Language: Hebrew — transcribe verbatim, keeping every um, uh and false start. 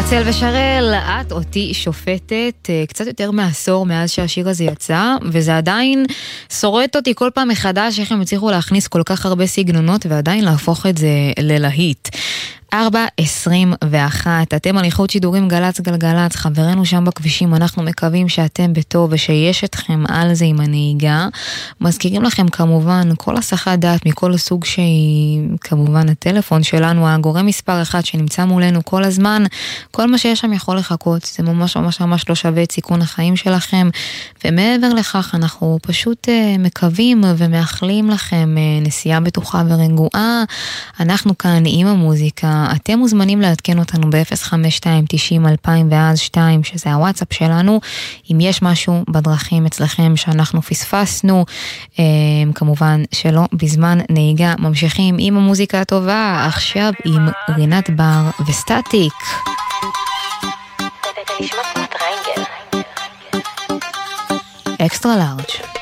צל ושרל, את אותי שופטת, קצת יותר מעשור מאז שהשיר הזה יצא, וזה עדיין שורט אותי כל פעם מחדש איך הם הצליחו להכניס כל כך הרבה סגנונות ועדיין להפוך את זה ללהיט. ארבע עשרים ואחת, אתם על איכות שידורים גלץ גלגלץ, חברנו שם בכבישים, אנחנו מקווים שאתם בטוב ושיש אתכם על זה עם הנהיגה. מזכירים לכם כמובן כל הסחת דעת מכל סוג שהיא, כמובן הטלפון שלנו, הגורם מספר אחד שנמצא מולנו כל הזמן, כל מה שיש שם יכול לחכות, זה ממש ממש ממש לא שווה את סיכון החיים שלכם, ומעבר לכך אנחנו פשוט מקווים ומאחלים לכם נסיעה בטוחה ורגועה. אנחנו כאן עם המוזיקה, אתם מוזמנים לעדכן אותנו ב-אפס חמש שתיים תשעים אלפיים ואז שתיים, שזה הוואטסאפ שלנו, אם יש משהו בדרכים אצלכם שאנחנו פספסנו, כמובן שלא בזמן נהיגה. ממשיכים עם המוזיקה הטובה, עכשיו עם רינת בר וסטטיק. אקסטרה לארג'.